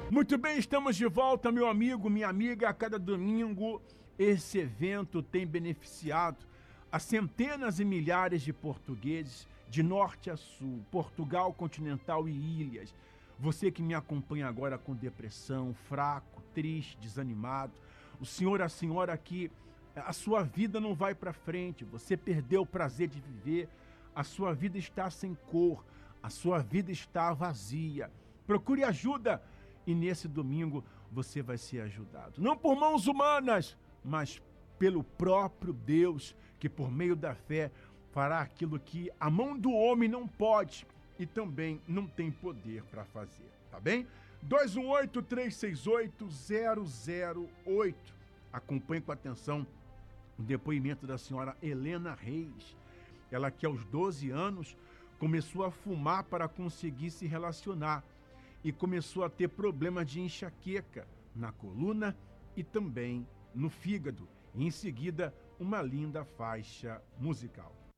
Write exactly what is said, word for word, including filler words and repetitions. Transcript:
Muito bem, estamos de volta, meu amigo, minha amiga. A cada domingo, esse evento tem beneficiado a centenas e milhares de portugueses de norte a sul, Portugal continental e ilhas. Você que me acompanha agora com depressão, fraco, triste, desanimado, o senhor, a senhora que a sua vida não vai para frente, você perdeu o prazer de viver, a sua vida está sem cor, a sua vida está vazia. Procure ajuda. E nesse domingo você vai ser ajudado. Não por mãos humanas, mas pelo próprio Deus, que por meio da fé fará aquilo que a mão do homem não pode e também não tem poder para fazer. Tá bem? dois um oito, três seis oito, zero zero oito. Acompanhe com atenção o depoimento da senhora Helena Reis. Ela que aos doze anos começou a fumar para conseguir se relacionar e começou a ter problemas de enxaqueca na coluna e também no fígado. E em seguida, uma linda faixa musical.